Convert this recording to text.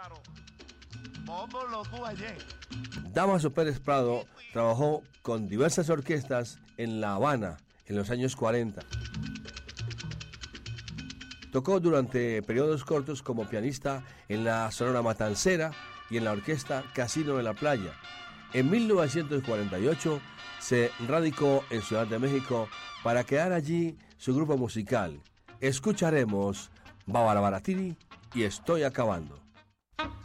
Damaso Pérez Prado trabajó con diversas orquestas en La Habana en los años 40. Tocó durante periodos cortos como pianista en la Sonora Matancera y en la orquesta Casino de la Playa. En 1948 se radicó en Ciudad de México para crear allí su grupo musical. Escucharemos Bárbara Baratini y Estoy Acabando.